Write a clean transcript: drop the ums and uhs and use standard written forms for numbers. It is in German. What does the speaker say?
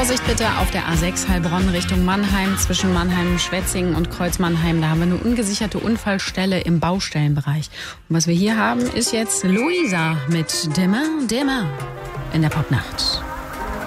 Vorsicht bitte auf der A6 Heilbronn Richtung Mannheim, zwischen Mannheim, Schwetzingen und Kreuz-Mannheim. Da haben wir eine ungesicherte Unfallstelle im Baustellenbereich. Und was wir hier haben, ist jetzt Luisa mit Dimmer, Dimmer in der Popnacht.